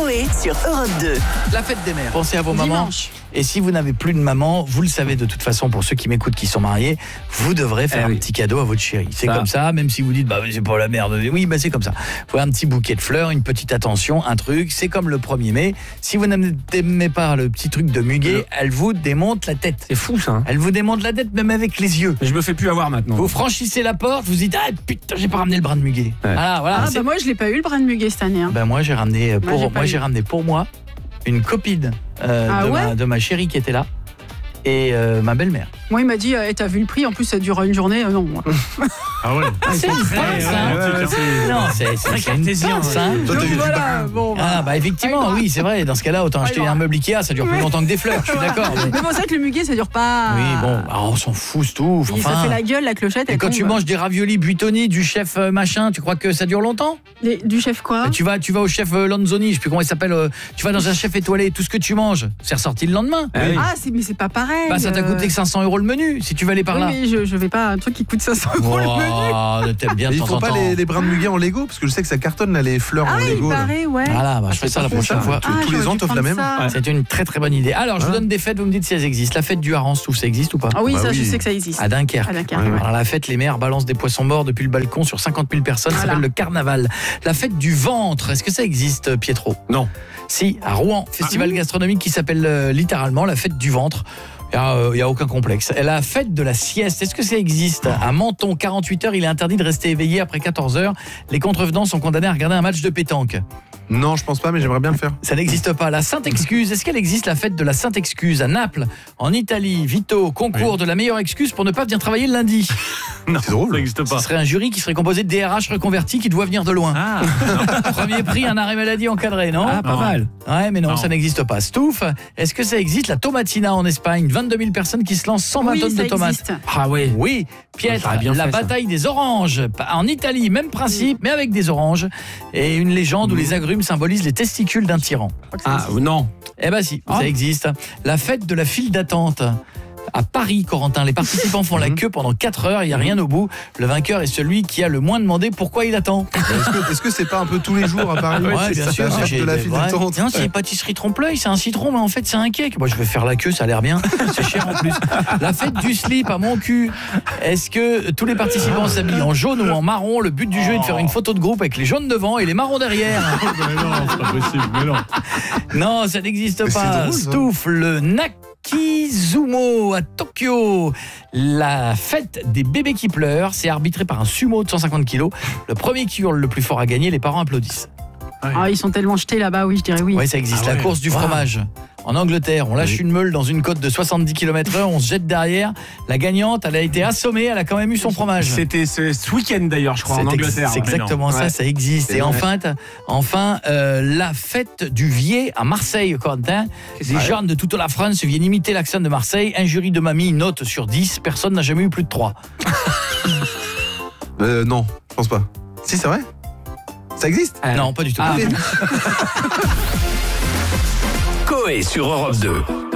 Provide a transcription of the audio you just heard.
Coé sur Europe 2. La fête des mères. Pensez à vos mamans. Dimanche. Et si vous n'avez plus de maman, vous le savez de toute façon, pour ceux qui m'écoutent qui sont mariés, vous devrez faire un petit cadeau à votre chérie. C'est comme ça, même si vous dites, bah c'est pas la merde. Oui, bah c'est comme ça. Vous voyez un petit bouquet de fleurs, une petite attention, un truc. C'est comme le 1er mai. Si vous n'aimez pas le petit truc de muguet, elle vous démonte la tête. C'est fou ça. Elle vous démonte la tête même avec les yeux. Je me fais plus avoir maintenant. Vous franchissez la porte, vous dites, ah putain, j'ai pas ramené le brin de muguet. Ouais. Voilà. Ah bah moi je l'ai pas eu le brin de muguet cette année. Ben moi j'ai ramené j'ai ramené pour moi une copine de ma chérie qui était là et ma belle-mère. Moi il m'a dit t'as vu le prix, en plus ça dure une journée, non. Ah ouais. C'est une pince, hein. Non, c'est une pince, hein. Toi, t'as eu du Voilà, bac. bon. Ah bah effectivement, oui, c'est vrai. Dans ce cas-là, autant acheter un meuble Ikea, ça dure plus longtemps que des fleurs. Je suis d'accord. Mais bon, c'est vrai que le muguet ça dure pas. Oui, bon, on s'en fout, c'est tout. Et ça fait la gueule, la clochette. Et elle quand tu tombe. manges des raviolis buitoni du chef machin, tu crois que ça dure longtemps? Du chef quoi? Tu vas au chef Lanzoni, je sais plus comment il s'appelle. Tu vas dans un chef étoilé, tout ce que tu manges, c'est ressorti le lendemain. Ah, mais c'est pas pareil. Bah ça t'a coûté que 500 € le menu, si tu vas aller par oui, là. mais je vais pas à un truc qui coûte 500 € le menu. T'aimes bien Mais de ils temps font en pas temps. les brins de muguet en Lego, parce que je sais que ça cartonne là, les fleurs en Ah, il Lego. là. paraît, ouais. Voilà, bah, je ferai ça la prochaine fois. Tous les ans, t'offres la même. C'est une très très bonne idée. Alors, je vous donne des fêtes, vous me dites si elles existent. La fête du hareng, ça existe ou pas? Ah oui, Bah ça, je oui. sais que ça existe. À Dunkerque. À Dunkerque, Ouais, ouais. Alors, la fête, les mères balancent des poissons morts depuis le balcon sur 50 000 personnes. Ça s'appelle le carnaval. La fête du ventre, est-ce que ça existe, Pietro? Non. Si, à Rouen, festival gastronomique qui s'appelle littéralement la fête du ventre. Il n'y a aucun complexe. Et la fête de la sieste, est-ce que ça existe? À Menton, 48 heures, il est interdit de rester éveillé après 14 heures. Les contrevenants sont condamnés à regarder un match de pétanque. Non, je pense pas, mais j'aimerais bien le faire. Ça n'existe pas. La Sainte-Excuse, est-ce qu'elle existe, la fête de la Sainte-Excuse? À Naples, en Italie, Vito, concours de la meilleure excuse pour ne pas venir travailler le lundi. C'est drôle. Ça n'existe Ce pas. serait un jury qui serait composé de DRH reconvertis qui doit venir de loin. Ah, Premier prix, un arrêt maladie encadré, non? pas mal. Ouais, mais non, Non. ça n'existe pas. Stouff, est-ce que ça existe? La Tomatina en Espagne, 22 000 personnes qui se lancent 120 Oui, tonnes ça de tomates. existe. Ah ouais. Oui, Pietre, Ça aurait bien la fait, ça. bataille des oranges. En Italie, même principe, mais avec des oranges. Et une légende où les agrumes symbolisent les testicules d'un tyran. Ah non. Eh ben si, ça existe. La fête de la file d'attente. À Paris, Corentin, les participants font la queue pendant 4 heures, il n'y a rien au bout. Le vainqueur est celui qui a le moins demandé pourquoi il attend. Est-ce que c'est pas un peu tous les jours à Paris? Ouais, bien sûr, c'est de la file d'attente. Non, c'est pâtisserie trompe-l'œil, c'est un citron, mais en fait c'est un cake. Moi je vais faire la queue, ça a l'air bien. C'est cher en plus. La fête du slip à mon cul. Est-ce que tous les participants s'habillent en jaune ou en marron? Le but du jeu est de faire une photo de groupe avec les jaunes devant et les marrons derrière. Mais non, c'est pas possible, mais non. Non, ça n'existe Mais c'est pas. drôle, ça. Stouff, le Nakizumo à Tokyo. La fête des bébés qui pleurent, c'est arbitré par un sumo de 150 kilos. Le premier qui hurle le plus fort à gagner, les parents applaudissent. Ah, ils sont tellement jetés là-bas, oui, je dirais oui. Oui, ça existe. La course du fromage. En Angleterre, on lâche une meule dans une côte de 70 km/h, on se jette derrière. La gagnante, elle a été assommée, elle a quand même eu son fromage. C'était ce week-end d'ailleurs, je crois, en Angleterre. C'est exactement ça, ça existe. Et enfin, la fête du Vier à Marseille, Corentin. Les jeunes de toute la France viennent imiter l'accent de Marseille. Un jury de mamie, note sur 10. Personne n'a jamais eu plus de 3. Non, je pense pas. Si, c'est vrai? Ça existe? Non, pas du tout. Coé sur Europe 2.